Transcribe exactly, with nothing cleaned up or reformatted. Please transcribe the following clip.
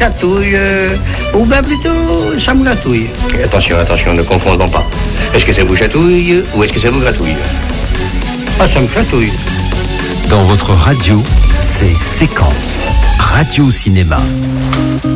chatouille, euh, ou bien plutôt ça me gratouille. Attention, attention, ne confondons pas. Est-ce que ça vous chatouille ou est-ce que ça vous gratouille? Ah, ça me chatouille. Dans votre radio, c'est Séquence Radio Cinéma.